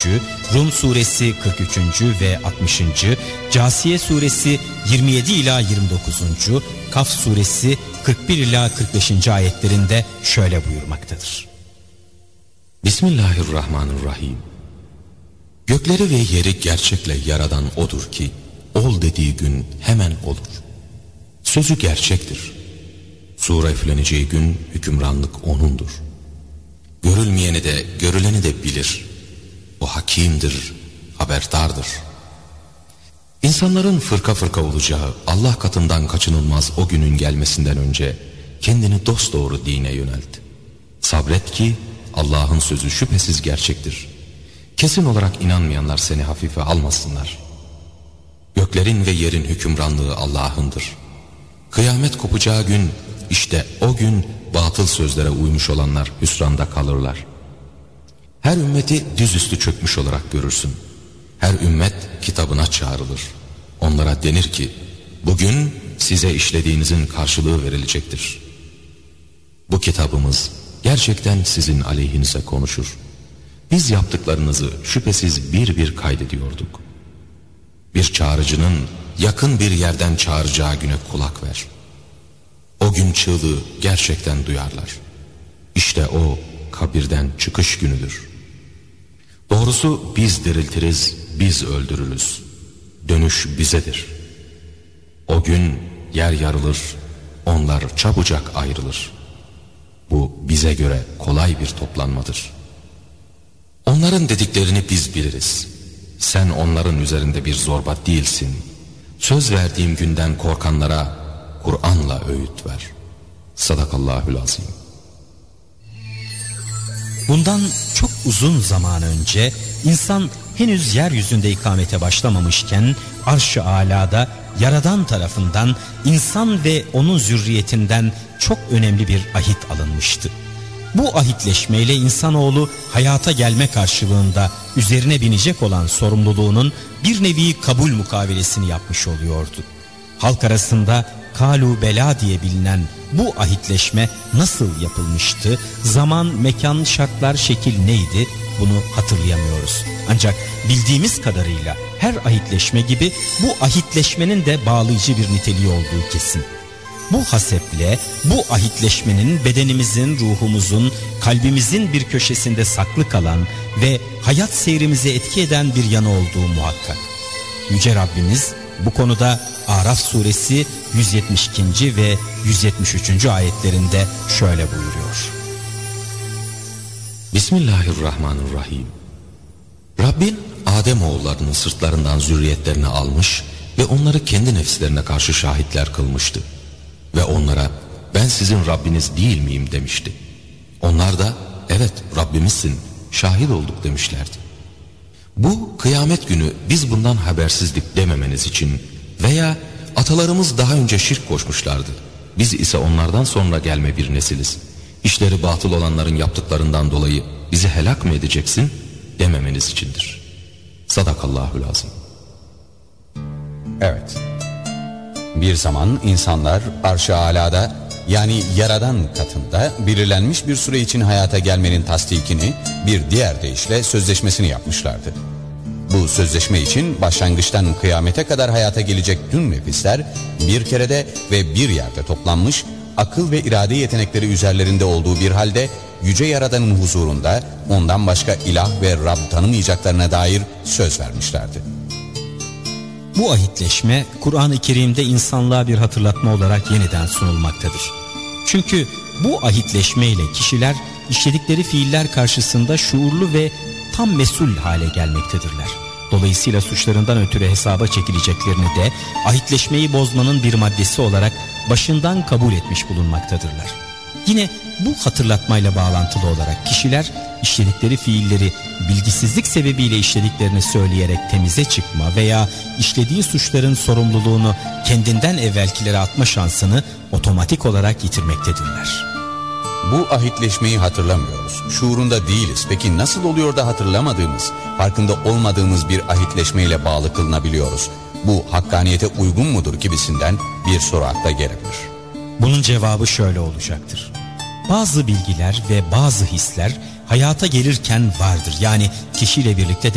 Rum suresi 43. ve 60. Câsiye suresi 27 ila 29. Kaf suresi 41 ila 45. ayetlerinde şöyle buyurmaktadır. Bismillahirrahmanirrahim. Gökleri ve yeri gerçekle yaradan O'dur ki, ol dediği gün hemen olur. Sözü gerçektir. Sure üfleneceği gün hükümranlık O'nundur. Görülmeyeni de görüleni de bilir. O hakimdir, haberdardır. İnsanların fırka fırka olacağı Allah katından kaçınılmaz o günün gelmesinden önce kendini dosdoğru dine yönelt. Sabret ki Allah'ın sözü şüphesiz gerçektir. Kesin olarak inanmayanlar seni hafife almasınlar. Göklerin ve yerin hükümranlığı Allah'ındır. Kıyamet kopacağı gün, işte o gün batıl sözlere uymuş olanlar hüsranda kalırlar. Her ümmeti dizüstü çökmüş olarak görürsün. Her ümmet kitabına çağrılır. Onlara denir ki, bugün size işlediğinizin karşılığı verilecektir. Bu kitabımız gerçekten sizin aleyhinize konuşur. Biz yaptıklarınızı şüphesiz bir bir kaydediyorduk. Bir çağrıcının yakın bir yerden çağıracağı güne kulak ver. O gün çığlığı gerçekten duyarlar. İşte o kabirden çıkış günüdür. Doğrusu biz diriltiriz, biz öldürürüz. Dönüş bizedir. O gün yer yarılır, onlar çabucak ayrılır. Bu bize göre kolay bir toplanmadır. Onların dediklerini biz biliriz. Sen onların üzerinde bir zorba değilsin. Söz verdiğim günden korkanlara Kur'an'la öğüt ver. Sadakallahül-azim. Bundan çok uzun zaman önce insan henüz yeryüzünde ikamete başlamamışken Arş-ı Alâ'da Yaradan tarafından insan ve onun zürriyetinden çok önemli bir ahit alınmıştı. Bu ahitleşmeyle insanoğlu hayata gelme karşılığında üzerine binecek olan sorumluluğunun bir nevi kabul mukavelesini yapmış oluyordu. Halk arasında Kalu Bela diye bilinen bu ahitleşme nasıl yapılmıştı? Zaman, mekan, şartlar, şekil neydi? Bunu hatırlayamıyoruz. Ancak bildiğimiz kadarıyla her ahitleşme gibi bu ahitleşmenin de bağlayıcı bir niteliği olduğu kesin. Bu haseple bu ahitleşmenin bedenimizin, ruhumuzun, kalbimizin bir köşesinde saklı kalan ve hayat seyrimize etki eden bir yanı olduğu muhakkak. Yüce Rabbimiz bu konuda Araf suresi 172. ve 173. ayetlerinde şöyle buyuruyor. Bismillahirrahmanirrahim. Rabbin Adem oğullarının sırtlarından zürriyetlerini almış ve onları kendi nefslerine karşı şahitler kılmıştı. Ve onlara ben sizin Rabbiniz değil miyim demişti. Onlar da evet Rabbimizsin, şahit olduk demişlerdi. Bu kıyamet günü biz bundan habersizlik dememeniz için veya atalarımız daha önce şirk koşmuşlardı, biz ise onlardan sonra gelme bir nesiliz, İşleri batıl olanların yaptıklarından dolayı bizi helak mı edeceksin dememeniz içindir. Sadakallahülazim. Evet. Bir zaman insanlar Arş-ı Alâ'da, yani Yaradan katında belirlenmiş bir süre için hayata gelmenin tasdikini, bir diğer deyişle sözleşmesini yapmışlardı. Bu sözleşme için başlangıçtan kıyamete kadar hayata gelecek tüm nefisler bir kerede ve bir yerde toplanmış, akıl ve irade yetenekleri üzerlerinde olduğu bir halde Yüce Yaradan'ın huzurunda ondan başka ilah ve Rab tanımayacaklarına dair söz vermişlerdi. Bu ahitleşme Kur'an-ı Kerim'de insanlığa bir hatırlatma olarak yeniden sunulmaktadır. Çünkü bu ahitleşme ile kişiler işledikleri fiiller karşısında şuurlu ve tam mesul hale gelmektedirler. Dolayısıyla suçlarından ötürü hesaba çekileceklerini de ahitleşmeyi bozmanın bir maddesi olarak başından kabul etmiş bulunmaktadırlar. Yine bu hatırlatmayla bağlantılı olarak kişiler işledikleri fiilleri bilgisizlik sebebiyle işlediklerini söyleyerek temize çıkma veya işlediği suçların sorumluluğunu kendinden evvelkilere atma şansını otomatik olarak yitirmektedirler. Bu ahitleşmeyi hatırlamıyoruz. Şuurunda değiliz. Peki nasıl oluyor da hatırlamadığımız, farkında olmadığımız bir ahitleşmeyle bağlı kılınabiliyoruz? Bu hakkaniyete uygun mudur gibisinden bir soru akla gelebilir. Bunun cevabı şöyle olacaktır. Bazı bilgiler ve bazı hisler hayata gelirken vardır. Yani kişiyle birlikte